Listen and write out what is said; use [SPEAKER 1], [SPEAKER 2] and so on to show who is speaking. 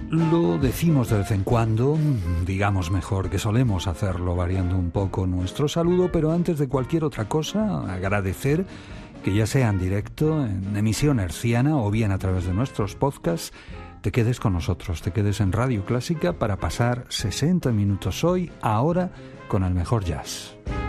[SPEAKER 1] Lo decimos de vez en cuando, digamos mejor que solemos hacerlo variando un poco nuestro saludo, pero antes de cualquier otra cosa, agradecer que ya sea en directo, en emisión herciana o bien a través de nuestros podcasts, te quedes con nosotros, te quedes en Radio Clásica para pasar 60 minutos hoy, ahora, con el mejor jazz.